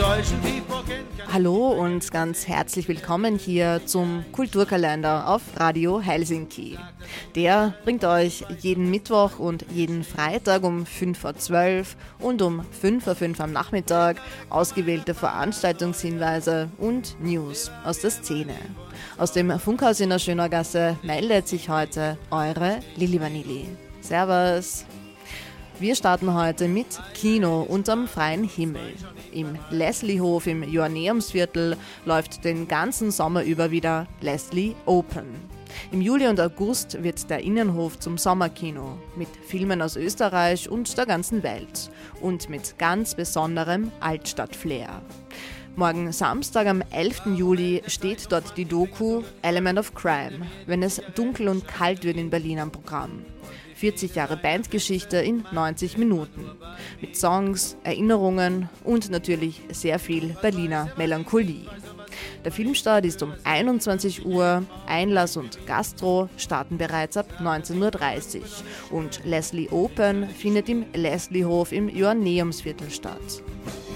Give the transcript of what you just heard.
Hallo und ganz herzlich willkommen hier zum Kulturkalender auf Radio Helsinki. Der bringt euch jeden Mittwoch und jeden Freitag um 5:12 und um 5:05 am Nachmittag ausgewählte Veranstaltungshinweise und News aus der Szene. Aus dem Funkhaus in der Schönergasse meldet sich heute eure Lilli Vanilli. Servus! Wir starten heute mit Kino unterm freien Himmel. Im Leslie-Hof im Joanneumsviertel läuft den ganzen Sommer über wieder Leslie Open. Im Juli und August wird der Innenhof zum Sommerkino mit Filmen aus Österreich und der ganzen Welt und mit ganz besonderem Altstadt-Flair. Morgen Samstag am 11. Juli steht dort die Doku Element of Crime, wenn es dunkel und kalt wird in Berlin am Programm. 40 Jahre Bandgeschichte in 90 Minuten. Mit Songs, Erinnerungen und natürlich sehr viel Berliner Melancholie. Der Filmstart ist um 21 Uhr, Einlass und Gastro starten bereits ab 19:30 Uhr und Leslie Open findet im Leslie-Hof im Joanneumsviertel statt.